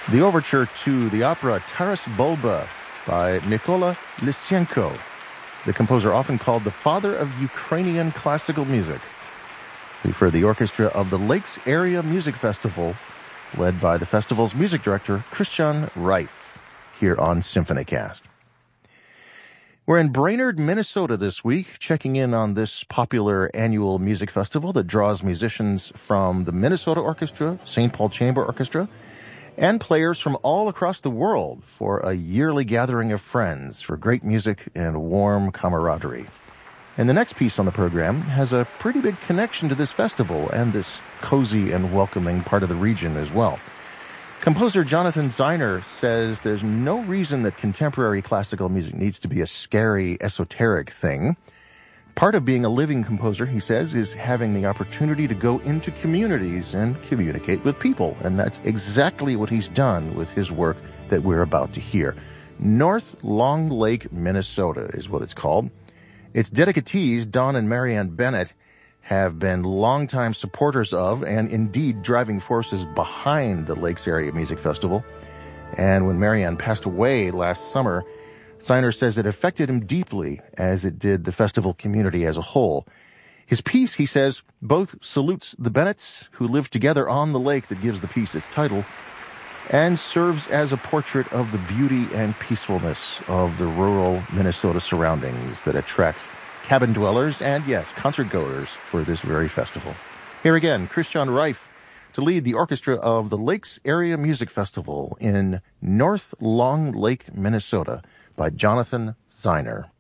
The overture to the opera Taras Bulba by Mykola Lysenko, the composer often called the father of Ukrainian classical music. For the orchestra of the Lakes Area Music Festival, led by the festival's music director, Christian Reif, here on SymphonyCast. We're in Brainerd, Minnesota this week, checking in on this popular annual music festival that draws musicians from the Minnesota Orchestra, St. Paul Chamber Orchestra, and players from all across the world for a yearly gathering of friends for great music and warm camaraderie. And the next piece on the program has a pretty big connection to this festival and this cozy and welcoming part of the region as well. Composer Jonathan Zeiner says there's no reason that contemporary classical music needs to be a scary, esoteric thing. Part of being a living composer, he says, is having the opportunity to go into communities and communicate with people. And that's exactly what he's done with his work that we're about to hear. North Long Lake, Minnesota is what it's called. Its dedicatees, Don and Marianne Bennett, have been longtime supporters of and indeed driving forces behind the Lakes Area Music Festival. And when Marianne passed away last summer, Zeiner says it affected him deeply, as it did the festival community as a whole. His piece, he says, both salutes the Bennetts, who live together on the lake that gives the piece its title, and serves as a portrait of the beauty and peacefulness of the rural Minnesota surroundings that attract cabin dwellers and, yes, concert-goers for this very festival. Here again, Christian Reif to lead the orchestra of the Lakes Area Music Festival in North Long Lake, Minnesota, by Jonathan Zeiner.